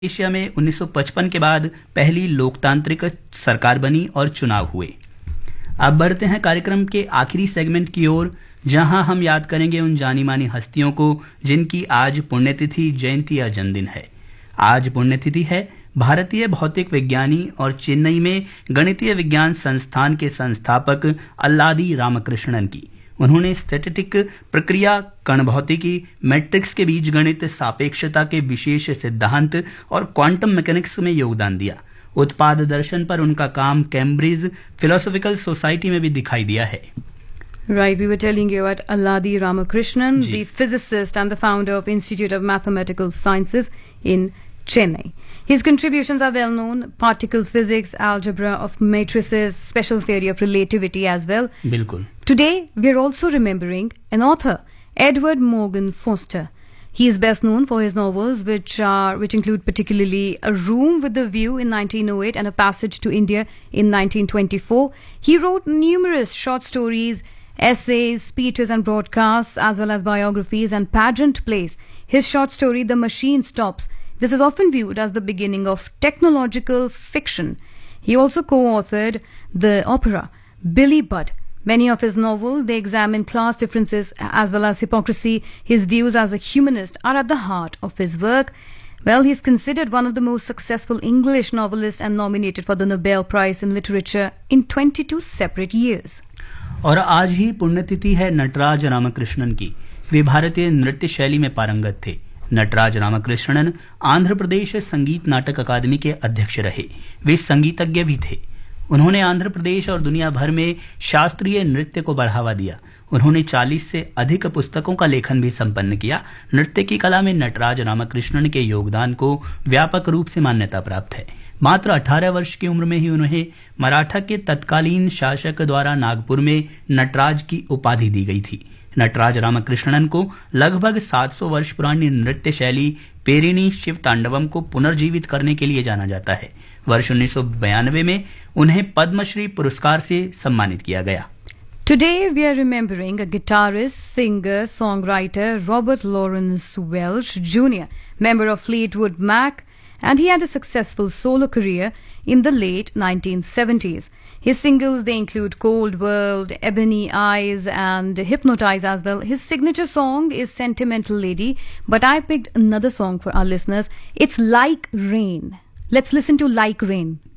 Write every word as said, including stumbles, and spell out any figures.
Asia में उन्नीस सौ पचपन के बाद पहली लोकतांत्रिक सरकार बनी और चुनाव हुए। अब बढ़ते हैं कार्यक्रम के आखिरी सेगमेंट की ओर, जहां हम याद करेंगे उन जानी मानी हस्तियों को जिनकी आज पुण्यतिथि, जयंती या जन्मदिन है। आज पुण्यतिथि है भारतीय भौतिक विज्ञानी और चेन्नई में गणितीय विज्ञान संस्थान के संस्थापक अल्लादी रामकृष्णन की। उन्होंने स्टैटिस्टिक प्रक्रिया, कण भौतिकी, मैट्रिक्स के बीजगणित, सापेक्षता के विशेष सिद्धांत और क्वांटम मैकेनिक्स में योगदान दिया। उत्पाद दर्शन पर उनका काम कैम्ब्रिज फिलोसॉफिकल सोसाइटी में भी दिखाई दिया है। Right, we were telling you about Alladi Ramakrishnan, the physicist and the founder of Institute of Mathematical Sciences in Chennai. His contributions are well known: particle physics, algebra of matrices, special theory of relativity as well. बिल्कुल। Today, we are also remembering an author, Edward Morgan Foster. He is best known for his novels, which are which include particularly A Room with a View in nineteen oh eight and A Passage to India in nineteen twenty-four. He wrote numerous short stories, essays, speeches and broadcasts, as well as biographies and pageant plays. His short story, The Machine Stops, this is often viewed as the beginning of technological fiction. He also co-authored the opera Billy Budd. Many of his novels, they examine class differences as well as hypocrisy. His views as a humanist are at the heart of his work. Well, he's considered one of the most successful English novelists and nominated for the Nobel Prize in Literature in twenty-two separate years. और आज ही पुण्यतिथि है नटराज रामकृष्णन की। वे भारतीय नृत्य शैली में पारंगत थे। नटराज रामकृष्णन आंध्र प्रदेश संगीत नाटक अकादमी के अध्यक्ष रहे। वे संगीतज्ञ भी थे। उन्होंने आंध्र प्रदेश और दुनिया भर में शास्त्रीय नृत्य को बढ़ावा दिया। उन्होंने चालीस से अधिक पुस्तकों का लेखन भी संपन्न किया। नृत्य की कला में नटराज रामकृष्णन के योगदान को व्यापक रूप से मान्यता प्राप्त है। मात्र अठारह वर्ष की उम्र में ही उन्हें मराठा के तत्कालीन शासक द्वारा नागपुर में नटराज की उपाधि दी गई थी। नटराज रामकृष्णन को लगभग सात सौ वर्ष पुरानी नृत्य शैली पेरिनी शिव तांडवम को पुनर्जीवित करने के लिए जाना जाता है। वर्ष उन्नीस सौ बयानवे में उन्हें पद्मश्री पुरस्कार से सम्मानित किया गया। Today we are remembering a guitarist, singer, songwriter, Robert Lawrence Welch Junior, member of Fleetwood Mac, and he had a successful solo career in the late nineteen seventies. His singles, they include Cold World, Ebony Eyes and Hypnotize as well. His signature song is Sentimental Lady, but I picked another song for our listeners. It's Like Rain. Let's listen to Like Rain.